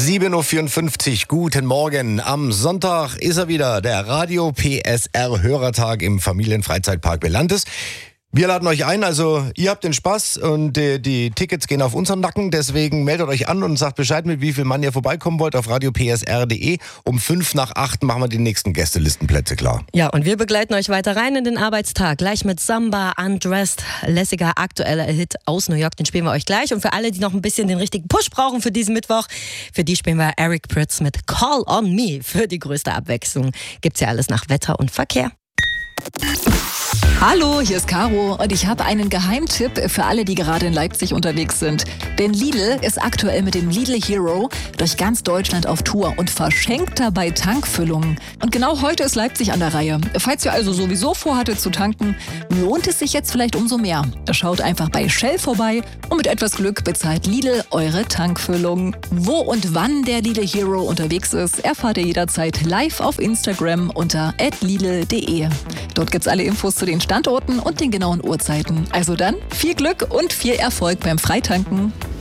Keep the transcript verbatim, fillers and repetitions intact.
sieben Uhr vierundfünfzig, guten Morgen. Am Sonntag ist er wieder, der Radio P S R Hörertag im Familienfreizeitpark Belantes. Wir laden euch ein, also ihr habt den Spaß und die, die Tickets gehen auf unseren Nacken, deswegen meldet euch an und sagt Bescheid, mit wie viel Mann ihr vorbeikommen wollt auf radio p s r punkt d e. Um fünf nach acht machen wir die nächsten Gästelistenplätze klar. Ja, und wir begleiten euch weiter rein in den Arbeitstag, gleich mit Samba, Undressed, lässiger aktueller Hit aus New York, den spielen wir euch gleich. Und für alle, die noch ein bisschen den richtigen Push brauchen für diesen Mittwoch, für die spielen wir Eric Prydz mit Call on Me für die größte Abwechslung. Gibt's ja alles nach Wetter und Verkehr. Hallo, hier ist Caro und ich habe einen Geheimtipp für alle, die gerade in Leipzig unterwegs sind. Denn Lidl ist aktuell mit dem Lidl Hero durch ganz Deutschland auf Tour und verschenkt dabei Tankfüllungen. Und genau heute ist Leipzig an der Reihe. Falls ihr also sowieso vorhattet zu tanken, lohnt es sich jetzt vielleicht umso mehr. Schaut einfach bei Shell vorbei und mit etwas Glück bezahlt Lidl eure Tankfüllung. Wo und wann der Lidl Hero unterwegs ist, erfahrt ihr jederzeit live auf Instagram unter at lidl punkt de. Dort gibt's alle Infos zu den Standorten und den genauen Uhrzeiten. Also dann viel Glück und viel Erfolg beim Freitanken.